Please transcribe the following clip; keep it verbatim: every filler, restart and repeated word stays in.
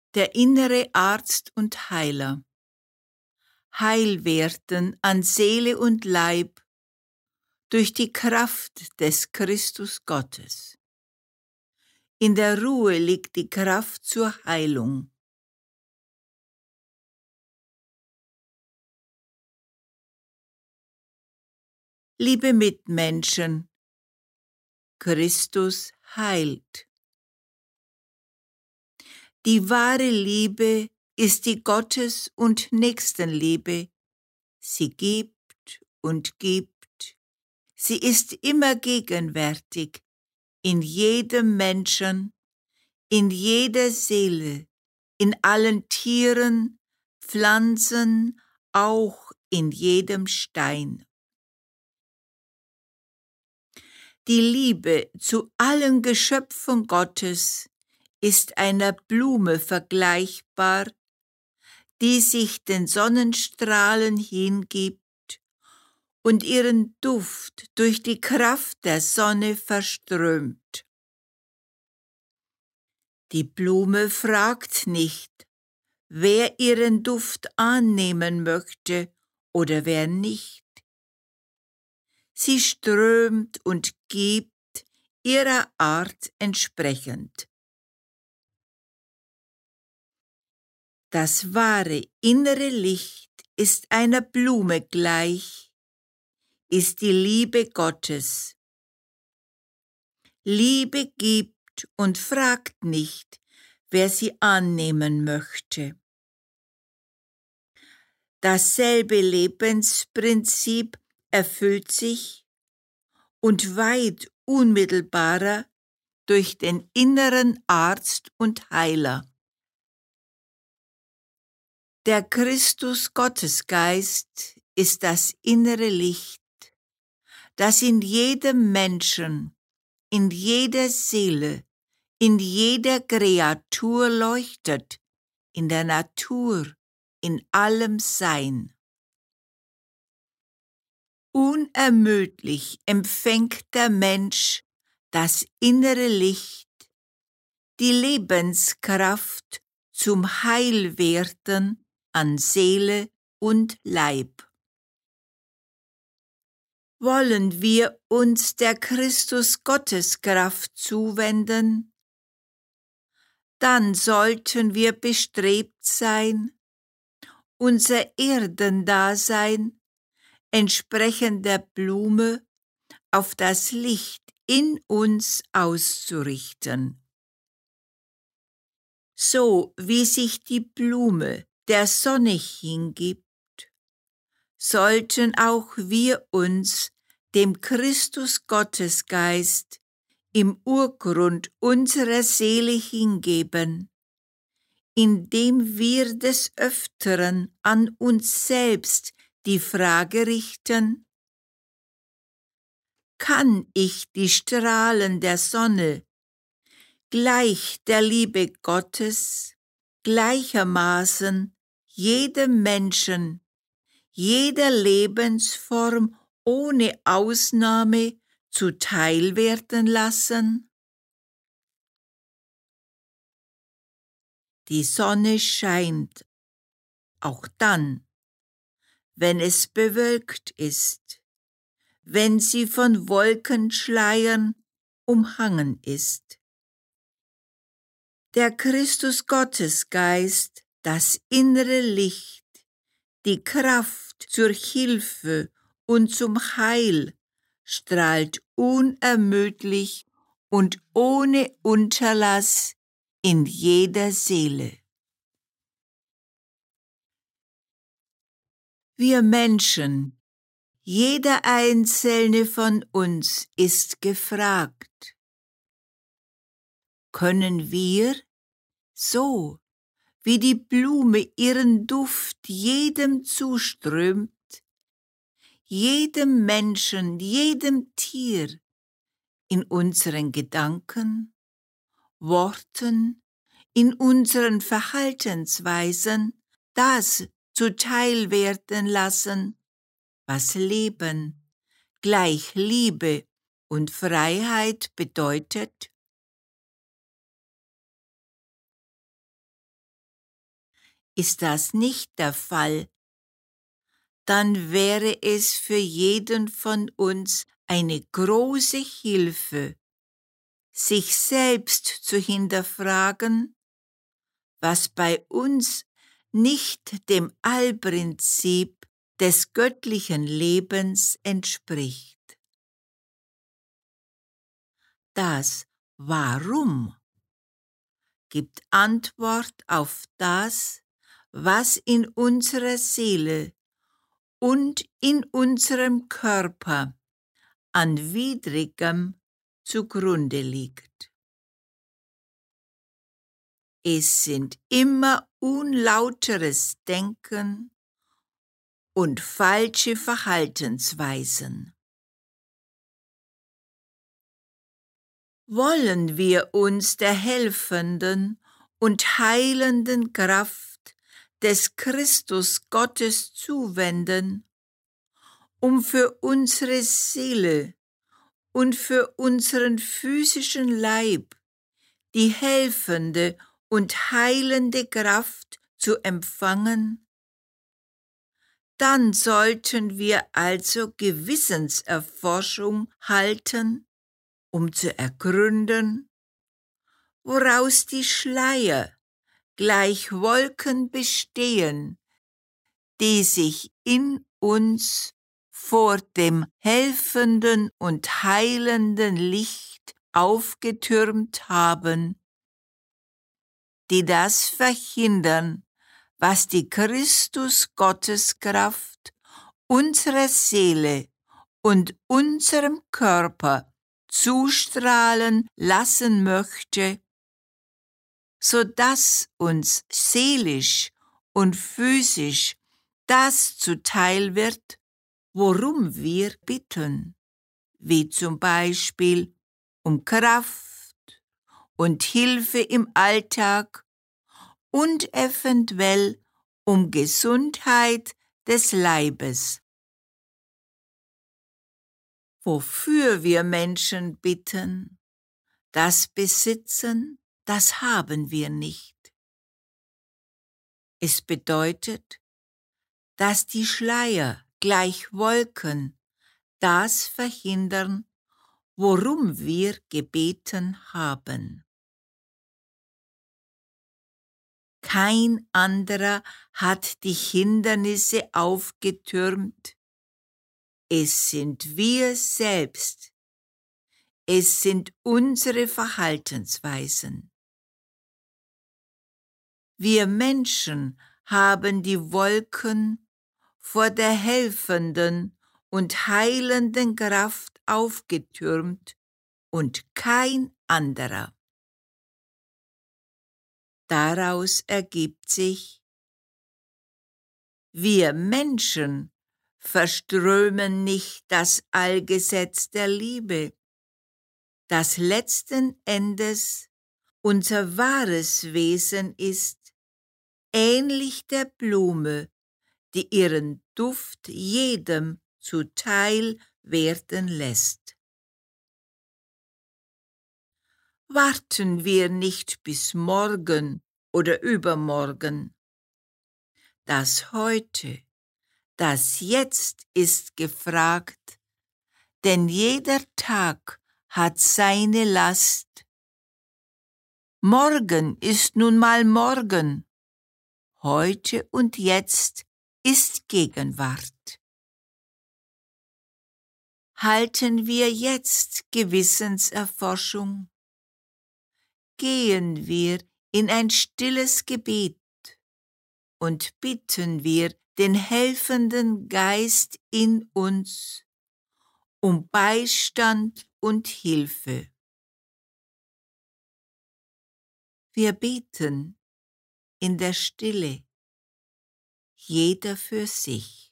der innere Arzt und Heiler, Heil werden an Seele und Leib durch die Kraft des Christus Gottes. In der Ruhe liegt die Kraft zur Heilung. Liebe Mitmenschen, Christus heilt. Die wahre Liebe ist die Gottes- und Nächstenliebe. Sie gibt und gibt. Sie ist immer gegenwärtig in jedem Menschen, in jeder Seele, in allen Tieren, Pflanzen, auch in jedem Stein. Die Liebe zu allen Geschöpfen Gottes ist einer Blume vergleichbar, die sich den Sonnenstrahlen hingibt und ihren Duft durch die Kraft der Sonne verströmt. Die Blume fragt nicht, wer ihren Duft annehmen möchte oder wer nicht. Sie strömt und gibt ihrer Art entsprechend. Das wahre innere Licht ist einer Blume gleich, ist die Liebe Gottes. Liebe gibt und fragt nicht, wer sie annehmen möchte. Dasselbe Lebensprinzip erfüllt sich und weit unmittelbarer durch den inneren Arzt und Heiler. Der Christus-Gottesgeist ist das innere Licht, das in jedem Menschen, in jeder Seele, in jeder Kreatur leuchtet, in der Natur, in allem Sein. Unermüdlich empfängt der Mensch das innere Licht, die Lebenskraft zum Heilwerden an Seele und Leib. Wollen wir uns der Christus-Gotteskraft zuwenden, dann sollten wir bestrebt sein, unser Erdendasein entsprechend der Blume auf das Licht in uns auszurichten. So wie sich die Blume der Sonne hingibt, sollten auch wir uns dem Christus-Gottesgeist im Urgrund unserer Seele hingeben, indem wir des Öfteren an uns selbst die Frage richten: Kann ich die Strahlen der Sonne gleich der Liebe Gottes gleichermaßen jedem Menschen, jeder Lebensform ohne Ausnahme zuteil werden lassen? Die Sonne scheint auch dann, wenn es bewölkt ist, wenn sie von Wolkenschleiern umhangen ist. Der Christus-Gottesgeist, das innere Licht, die Kraft zur Hilfe und zum Heil, strahlt unermüdlich und ohne Unterlass in jeder Seele. Wir Menschen, jeder einzelne von uns ist gefragt. Können wir, so wie die Blume ihren Duft jedem zuströmt, jedem Menschen, jedem Tier, in unseren Gedanken, Worten, in unseren Verhaltensweisen das zuteil werden lassen, was Leben, gleich Liebe und Freiheit bedeutet? Ist das nicht der Fall, dann wäre es für jeden von uns eine große Hilfe, sich selbst zu hinterfragen, was bei uns nicht dem Allprinzip des göttlichen Lebens entspricht. Das Warum gibt Antwort auf das, was in unserer Seele und in unserem Körper an Widrigem zugrunde liegt. Es sind immer unlauteres Denken und falsche Verhaltensweisen. Wollen wir uns der helfenden und heilenden Kraft des Christus Gottes zuwenden, um für unsere Seele und für unseren physischen Leib die helfende und heilende Kraft zu empfangen? Dann sollten wir also Gewissenserforschung halten, um zu ergründen, woraus die Schleier gleich Wolken bestehen, die sich in uns vor dem helfenden und heilenden Licht aufgetürmt haben, die das verhindern, was die Christus-Gottes-Kraft unserer Seele und unserem Körper zustrahlen lassen möchte, so dass uns seelisch und physisch das zuteil wird, worum wir bitten, wie zum Beispiel um Kraft und Hilfe im Alltag und eventuell um Gesundheit des Leibes. Wofür wir Menschen bitten, das besitzen, das haben wir nicht. Es bedeutet, dass die Schleier gleich Wolken das verhindern, worum wir gebeten haben. Kein anderer hat die Hindernisse aufgetürmt. Es sind wir selbst. Es sind unsere Verhaltensweisen. Wir Menschen haben die Wolken vor der helfenden und heilenden Kraft aufgetürmt und kein anderer. Daraus ergibt sich, wir Menschen verströmen nicht das Allgesetz der Liebe, das letzten Endes unser wahres Wesen ist, ähnlich der Blume, die ihren Duft jedem zuteil werden lässt. Warten wir nicht bis morgen oder übermorgen. Das Heute, das Jetzt ist gefragt, denn jeder Tag hat seine Last. Morgen ist nun mal morgen. Heute und jetzt ist Gegenwart. Halten wir jetzt Gewissenserforschung. Gehen wir in ein stilles Gebet und bitten wir den helfenden Geist in uns um Beistand und Hilfe. Wir beten in der Stille, jeder für sich.